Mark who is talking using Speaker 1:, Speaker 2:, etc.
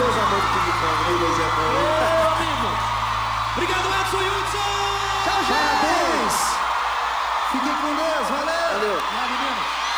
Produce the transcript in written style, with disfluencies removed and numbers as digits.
Speaker 1: gostoso amor do ping-pong, né, Luiz?
Speaker 2: Meu amigo. Obrigado, Edson Hudson.
Speaker 3: Tchau, gente. Parabéns. Fiquem com Deus. Valeu.
Speaker 1: Valeu.
Speaker 2: Tchau, meninos.